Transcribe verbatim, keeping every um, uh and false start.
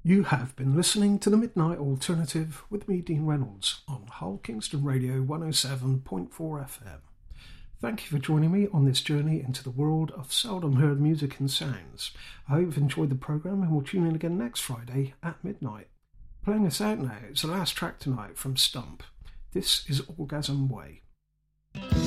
You have been listening to the Midnight Alternative with me, Dean Reynolds, on Hull Kingston Radio one oh seven point four F M. Thank you for joining me on this journey into the world of seldom heard music and sounds. I hope you've enjoyed the programme and will tune in again next Friday at midnight. Playing us out now is the last track tonight from Stump. This is Orgasm Way.